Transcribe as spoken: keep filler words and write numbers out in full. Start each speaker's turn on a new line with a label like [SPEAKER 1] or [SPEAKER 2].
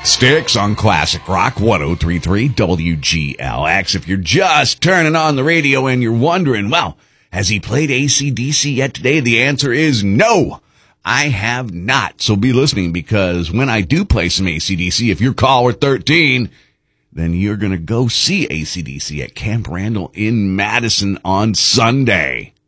[SPEAKER 1] Sticks on Classic Rock one oh three point three W G L X. If you're just turning on the radio and you're wondering, well, has he played A C D C yet today? The answer is no, I have not. So be listening, because when I do play some A C D C, if you're caller thirteen, then you're going to go see A C D C at Camp Randall in Madison on Sunday.